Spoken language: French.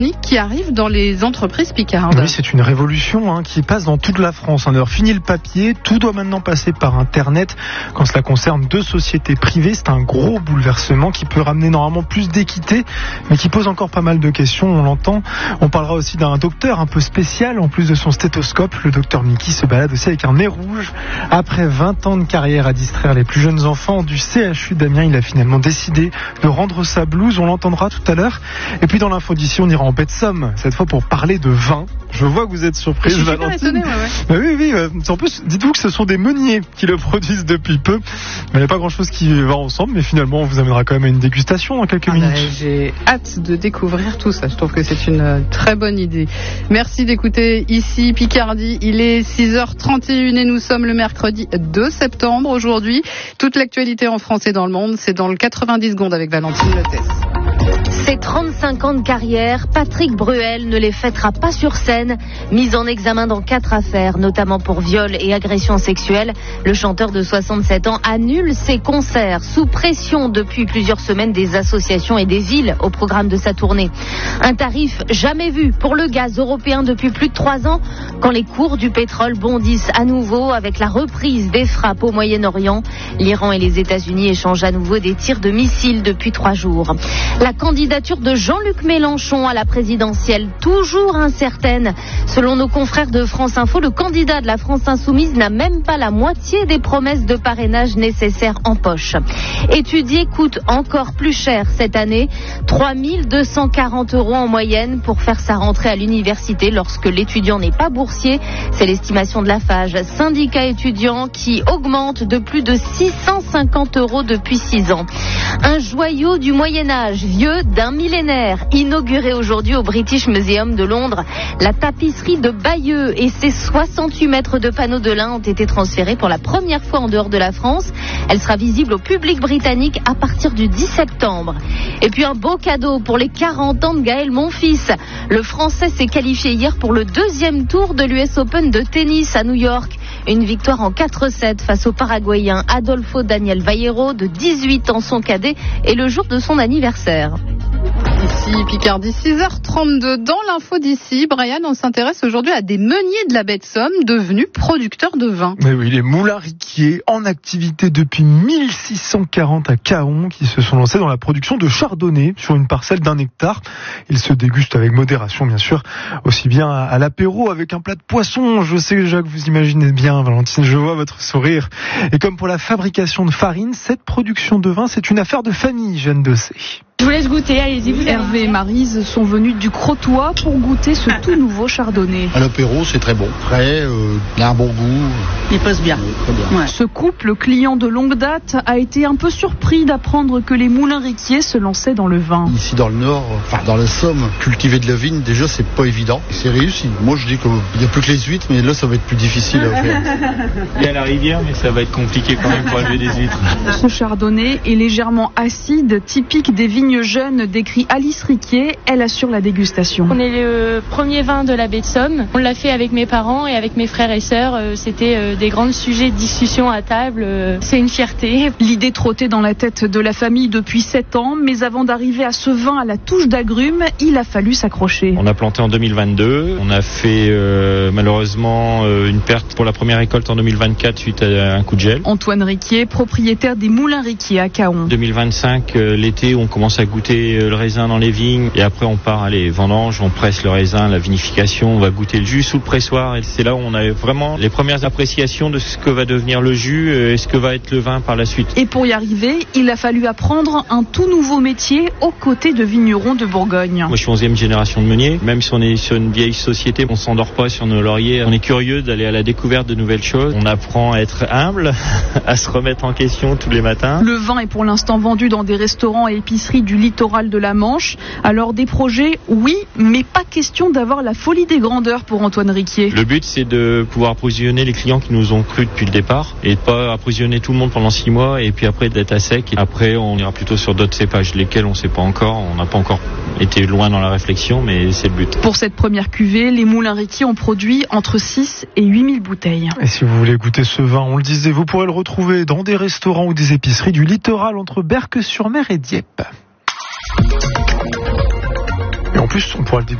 qui arrive dans les entreprises picardes. Oui, c'est une révolution qui passe dans toute la France. Alors, fini le papier, tout doit maintenant passer par Internet. Quand cela concerne 2 sociétés privées, c'est un gros bouleversement qui peut ramener normalement plus d'équité, mais qui pose encore pas mal de questions, on l'entend. On parlera aussi d'un docteur un peu spécial, en plus de son stéthoscope. Le docteur Mickey se balade aussi avec un nez rouge. Après 20 ans de carrière à distraire les plus jeunes enfants du CHU d'Amiens, il a finalement décidé de rendre sa blouse. On l'entendra tout à l'heure. Et puis dans l'info d'ici, on ira en baie de Somme, cette fois pour parler de vin. Je vois que vous êtes surprise, Valentine. Oui. En plus, dites-vous que ce sont des meuniers qui le produisent depuis peu. Il n'y a pas grand-chose qui va ensemble, mais finalement, on vous amènera quand même à une dégustation dans quelques minutes. J'ai hâte de découvrir tout ça. Je trouve que c'est une très bonne idée. Merci d'écouter ici Picardie. Il est 6h31 et nous sommes le mercredi 2 septembre aujourd'hui. Toute l'actualité en France et dans le monde, c'est dans le 90 secondes avec Valentine Lettès. Ses 35 ans de carrière, Patrick Bruel ne les fêtera pas sur scène. Mis en examen dans 4 affaires, notamment pour viol et agression sexuelle, le chanteur de 67 ans annule ses concerts sous pression depuis plusieurs semaines des associations et des villes au programme de sa tournée. Un tarif jamais vu pour le gaz européen depuis plus de 3 ans, quand les cours du pétrole bondissent à nouveau avec la reprise des frappes au Moyen-Orient. L'Iran et les États-Unis échangent à nouveau des tirs de missiles depuis 3 jours. La candidature de Jean-Luc Mélenchon à la présidentielle, toujours incertaine. Selon nos confrères de France Info, le candidat de la France Insoumise n'a même pas la moitié des promesses de parrainage nécessaires en poche. Étudier coûte encore plus cher cette année, 3 240 € en moyenne pour faire sa rentrée à l'université lorsque l'étudiant n'est pas boursier. C'est l'estimation de la FAGE, syndicat étudiant qui augmente de plus de 650 € depuis 6 ans. Un joyau du Moyen-Âge, vieux d'un millénaire, inauguré aujourd'hui au British Museum de Londres. La tapisserie de Bayeux et ses 68 mètres de panneaux de lin ont été transférés pour la première fois en dehors de la France. Elle sera visible au public britannique à partir du 10 septembre. Et puis un beau cadeau pour les 40 ans de Gaël Monfils. Le Français s'est qualifié hier pour le 2e tour de l'US Open de tennis à New York. Une victoire en 4-7 face au Paraguayen Adolfo Daniel Vallejo de 18 ans, son cadet, et le jour de son anniversaire. Ici Picardie, 6h32. Dans l'info d'ici, Brian, on s'intéresse aujourd'hui à des meuniers de la baie de Somme devenus producteurs de vin. Mais oui, les moulins Riquier, en activité depuis 1640 à Caon, qui se sont lancés dans la production de chardonnay sur une parcelle d'1 hectare. Ils se dégustent avec modération, bien sûr, aussi bien à l'apéro avec un plat de poisson. Je sais déjà que vous imaginez bien, Valentine, je vois votre sourire. Et comme pour la fabrication de farine, cette production de vin, c'est une affaire de famille, Jeanne Dessay. Je vous laisse goûter, allez-y. Hervé et Maryse sont venus du Crotoy pour goûter ce tout nouveau chardonnay. À l'apéro, c'est très bon. Frais, il a un bon goût. Il passe bien. Très bien. Ouais. Ce couple, client de longue date, a été un peu surpris d'apprendre que les moulins Riquier se lançaient dans le vin. Ici dans le Nord, dans la Somme, cultiver de la vigne, déjà, c'est pas évident. C'est réussi. Moi, je dis qu'il n'y a plus que les huîtres, mais là, ça va être plus difficile à faire. Il y a la rivière, mais ça va être compliqué quand même pour élever des huîtres. Ce chardonnay est légèrement acide, typique des vignes jeunes, décrit Alice Riquier. Elle assure la dégustation. On est le premier vin de la baie de Somme. On l'a fait avec mes parents et avec mes frères et sœurs. C'était des grands sujets de discussion à table. C'est une fierté. L'idée trottait dans la tête de la famille depuis 7 ans, mais avant d'arriver à ce vin à la touche d'agrumes, il a fallu s'accrocher. On a planté en 2022. On a fait malheureusement une perte pour la première récolte en 2024 suite à un coup de gel. Antoine Riquier, propriétaire des moulins Riquier à Caon. 2025, l'été, on commence à goûter le raisin dans les vignes et après on part à les vendanges, on presse le raisin, la vinification, on va goûter le jus sous le pressoir et c'est là où on a vraiment les premières appréciations de ce que va devenir le jus et ce que va être le vin par la suite. Et pour y arriver, il a fallu apprendre un tout nouveau métier aux côtés de vignerons de Bourgogne. Moi je suis 11e génération de meunier, même si on est sur une vieille société, on s'endort pas sur nos lauriers, on est curieux d'aller à la découverte de nouvelles choses, on apprend à être humble, à se remettre en question tous les matins. Le vin est pour l'instant vendu dans des restaurants et épiceries du littoral de la Manche. Alors des projets, oui, mais pas question d'avoir la folie des grandeurs pour Antoine Riquier. Le but c'est de pouvoir approvisionner les clients qui nous ont cru depuis le départ et de pas approvisionner tout le monde pendant 6 mois et puis après d'être à sec. Et après on ira plutôt sur d'autres cépages, lesquels on sait pas encore, on n'a pas encore été loin dans la réflexion, mais c'est le but. Pour cette première cuvée, les moulins Riquier ont produit entre 6 et 8 000 bouteilles. Et si vous voulez goûter ce vin, on le disait, vous pourrez le retrouver dans des restaurants ou des épiceries du littoral entre Berck-sur-Mer et Dieppe. Et on plus, on pourra le déguster